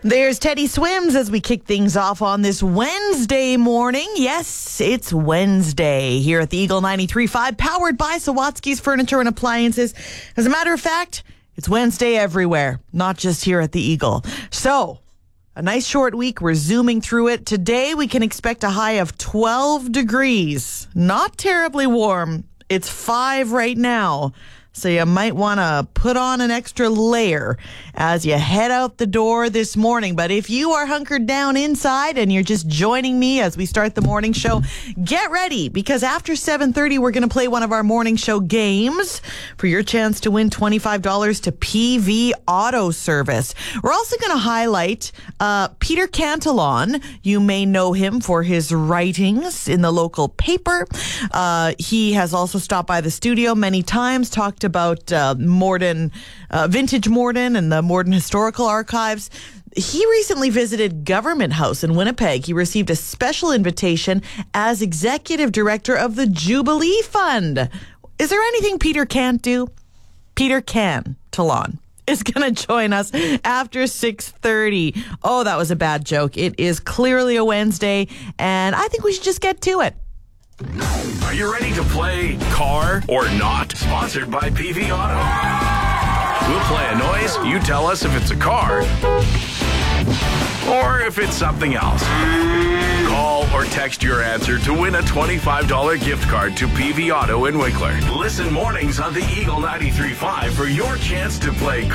There's Teddy Swims as we kick things off on this Wednesday morning. Yes, it's Wednesday here at the Eagle 93.5, powered by Sawatsky's Furniture and Appliances. As a matter of fact, it's Wednesday everywhere, not just here at the Eagle. So, a nice short week. We're zooming through it. Today, we can expect a high of 12 degrees. Not terribly warm. It's 5 right now. So you might want to put on an extra layer as you head out the door this morning. But if you are hunkered down inside and you're just joining me as we start the morning show, get ready, because after 7:30, we're going to play one of our morning show games for your chance to win $25 to PV Auto Service. We're also going to highlight Peter Cantillon. You may know him for his writings in the local paper. He has also stopped by the studio many times, talked about Morden, vintage Morden and the Morden Historical Archives. He recently visited Government House in Winnipeg. He received a special invitation as executive director of the Jubilee Fund. Is there anything Peter can't do? Peter can. Talon is going to join us after 6:30. Oh, that was a bad joke. It is clearly a Wednesday, and I think we should just get to it. Are you ready to play Car or Not? Sponsored by PV Auto. We'll play a noise. You tell us if it's a car or if it's something else. Call or text your answer to win a $25 gift card to PV Auto in Winkler. Listen mornings on the Eagle 93.5 for your chance to play